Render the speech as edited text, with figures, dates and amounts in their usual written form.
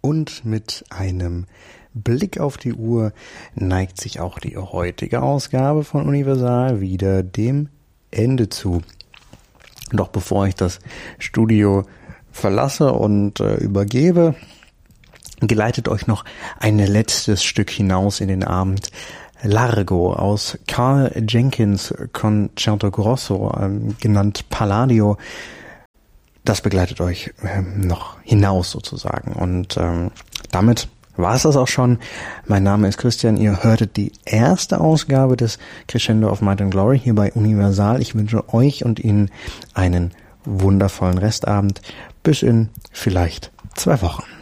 Und mit einem Blick auf die Uhr neigt sich auch die heutige Ausgabe von Universal wieder dem Ende zu. Doch bevor ich das Studio verlasse und übergebe, geleitet euch noch ein letztes Stück hinaus in den Abend. Largo aus Carl Jenkins Concerto Grosso, genannt Palladio. Das begleitet euch noch hinaus sozusagen. Und damit war es das auch schon. Mein Name ist Christian. Ihr hörtet die erste Ausgabe des Crescendo of Might and Glory hier bei Universal. Ich wünsche euch und Ihnen einen wundervollen Restabend. Bis in vielleicht 2 Wochen.